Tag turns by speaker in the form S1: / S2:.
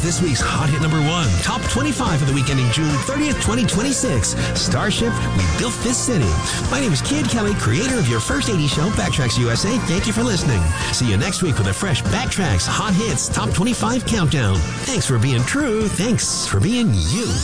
S1: Here's this week's Hot Hit number 1, top 25 of the week ending June 30th, 2026. Starship, We Built This City. My name is Kid Kelly, creator of your first 80s show, Backtracks USA. Thank you for listening. See you next week with a fresh Backtracks Hot Hits Top 25 Countdown. Thanks for being true. Thanks for being you.